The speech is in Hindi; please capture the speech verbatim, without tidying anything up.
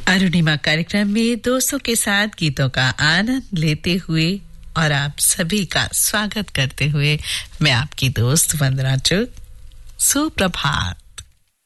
अरुणिमा कार्यक्रम में दोस्तों के साथ गीतों का आनंद लेते हुए और आप सभी का स्वागत करते हुए मैं आपकी दोस्त वंदना चुग। सुप्रभात।